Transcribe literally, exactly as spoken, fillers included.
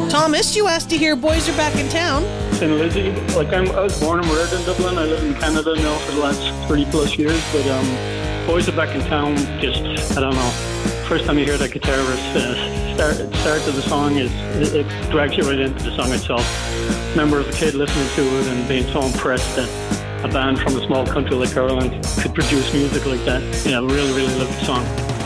Thomas, you asked to hear Boys Are Back in Town. Thin Lizzy, like I'm, I was born and reared in Dublin. I live in Canada now for the last thirty plus years, but um, Boys Are Back in Town, just, I don't know, first time you hear that guitar riff, uh, start, start of the song, is it, it drags you right into the song itself. I remember as a kid listening to it and being so impressed that a band from a small country like Ireland could produce music like that. Yeah, I really, really love the song.